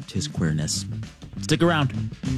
accept his queerness. Stick around.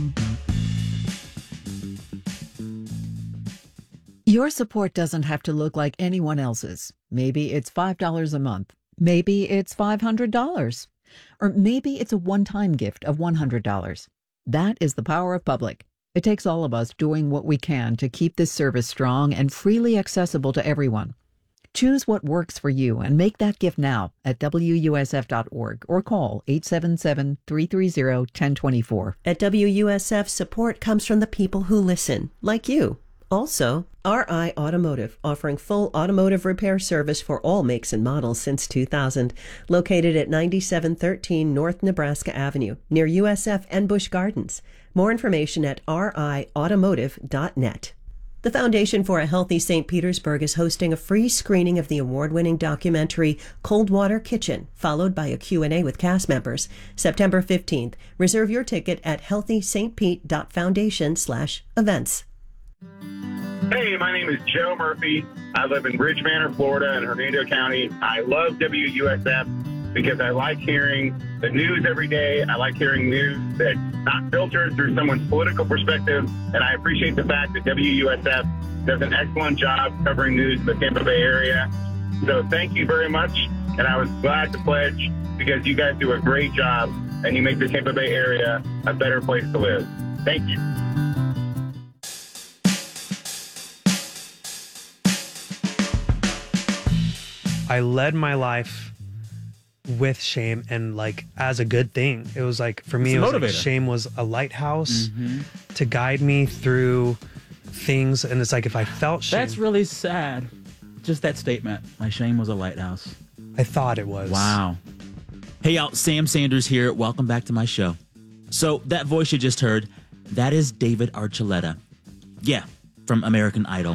Your support doesn't have to look like anyone else's. Maybe it's $5 a month. Maybe it's $500. Or maybe it's a one-time gift of $100. That is the power of Public. It takes all of us doing what we can to keep this service strong and freely accessible to everyone. Choose what works for you and make that gift now at WUSF.org or call 877-330-1024. At WUSF, support comes from the people who listen, like you. Also, RI Automotive, offering full automotive repair service for all makes and models since 2000. Located at 9713 North Nebraska Avenue, near USF and Busch Gardens. More information at riautomotive.net. The Foundation for a Healthy St. Petersburg is hosting a free screening of the award-winning documentary Cold Water Kitchen, followed by a Q&A with cast members. September 15th. Reserve your ticket at healthystpete.foundation/events. Hey, my name is Joe Murphy. I live in Bridge Manor, Florida, in Hernando County. I love WUSF because I like hearing the news every day. I like hearing news that's not filtered through someone's political perspective. And I appreciate the fact that WUSF does an excellent job covering news in the Tampa Bay area. So thank you very much. And I was glad to pledge because you guys do a great job and you make the Tampa Bay area a better place to live. Thank you. I led my life with shame and like as a good thing. It was like, for me, it was like shame was a lighthouse to guide me through things. And it's like, if I felt shame. That's really sad. Just that statement. My shame was a lighthouse. I thought it was. Wow. Hey, y'all, Sam Sanders here. Welcome back to my show. So that voice you just heard, that is David Archuleta. Yeah, from American Idol.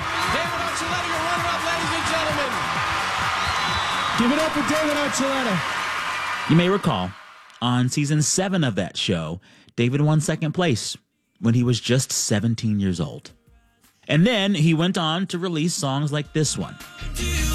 Give it up for David Archuleta. You may recall, on season 7 of that show, David won second place when he was just 17 years old. And then he went on to release songs like this one.